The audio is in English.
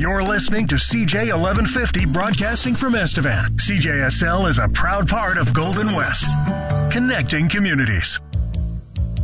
You're listening to CJ 1150 broadcasting from Estevan. CJSL is a proud part of Golden West, connecting communities.